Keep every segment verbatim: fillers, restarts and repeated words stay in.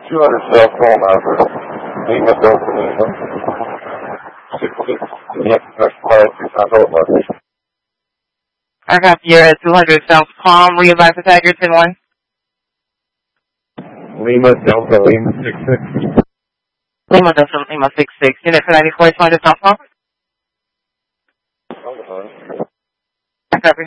two hundred cell phone number. Lima Delta Lima. six six. Next quiet, six hundred bucks. I got you at two hundred South Palm. Realize the tag your ten one. Lima Delta Lima six six. Lima Delta Lima six six. Unit for ninety-four, two hundred South Palm. I copy.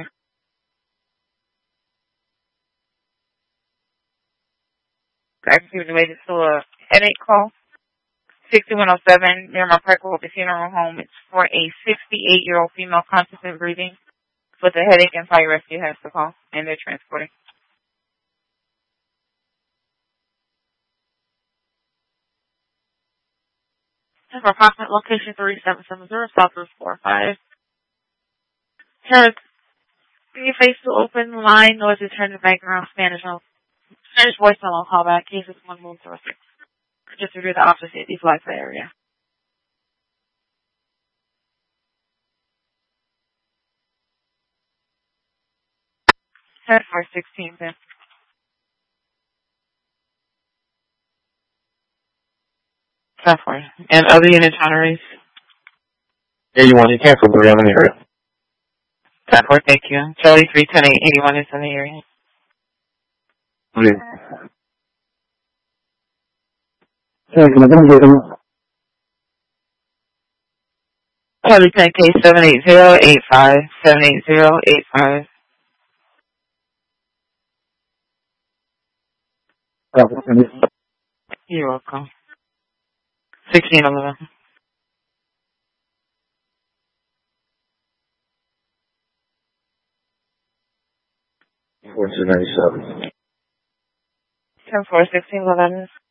I received related to a headache call. sixty-one oh seven near my Park Road Funeral Home. It's for a sixty-eight-year-old female conscious and breathing with a headache, and fire rescue has to call, and they're transporting. And for approximate location three seven seven zero, South Route four five. Has your face to open line, noises turn to background, Spanish, Spanish voicemail on callback, cases one move to six. Just review the officer safety flights the area. Head for sixteen then. That's for you. And other unit honorees? Yeah, you want to cancel the in the area. That's for thank you. Charlie three ten eight eighty-one is in the area. Please. Charlie ten K seven eight zero eight five seven eight zero eight five. You're welcome. Sixteen eleven. fourteen ninety-seven. Ten four sixteen eleven.